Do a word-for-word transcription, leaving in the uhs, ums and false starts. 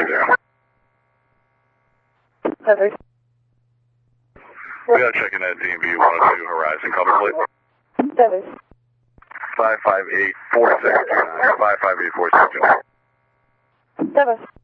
zero. Heather. We got to check in at D M V one oh two Horizon. Cover plate. Heather. five five eight four six two nine. five five eight four six two nine. Heather.